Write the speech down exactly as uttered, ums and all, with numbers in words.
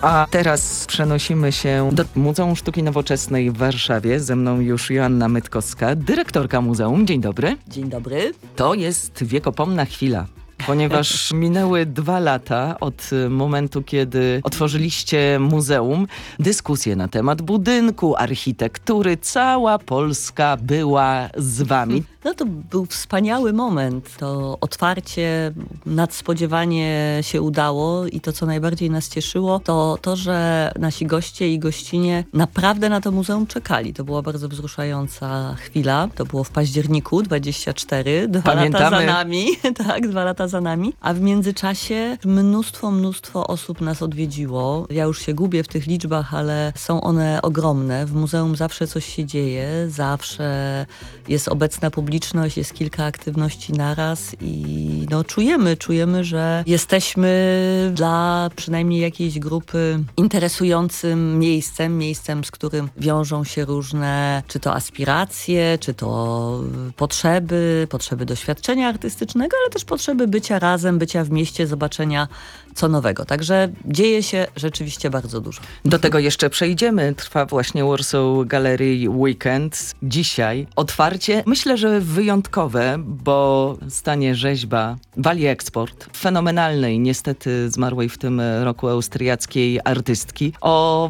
A teraz przenosimy się do Muzeum Sztuki Nowoczesnej w Warszawie. Ze mną już Joanna Mytkowska, dyrektorka muzeum. Dzień dobry. Dzień dobry. To jest wiekopomna chwila, ponieważ minęły dwa lata od momentu, kiedy otworzyliście muzeum. Dyskusje na temat budynku, architektury. Cała Polska była z wami. No to był wspaniały moment. To otwarcie nadspodziewanie się udało i to, co najbardziej nas cieszyło, to to, że nasi goście i gościnie naprawdę na to muzeum czekali. To była bardzo wzruszająca chwila. To było w październiku dwudziestym czwartym. Dwa Pamiętamy. lata za nami. Tak, dwa lata za nami. A w międzyczasie mnóstwo, mnóstwo osób nas odwiedziło. Ja już się gubię w tych liczbach, ale są one ogromne. W muzeum zawsze coś się dzieje. Zawsze jest obecna publiczność. Publiczność, jest kilka aktywności naraz i no, czujemy, czujemy, że jesteśmy dla przynajmniej jakiejś grupy interesującym miejscem, miejscem, z którym wiążą się różne, czy to aspiracje, czy to potrzeby, potrzeby doświadczenia artystycznego, ale też potrzeby bycia razem, bycia w mieście, zobaczenia co nowego. Także dzieje się rzeczywiście bardzo dużo. Do tego jeszcze przejdziemy. Trwa właśnie Warsaw Gallery Weekend. Dzisiaj otwarcie, myślę, że wyjątkowe, bo stanie rzeźba Wali Export, fenomenalnej, niestety zmarłej w tym roku austriackiej artystki, o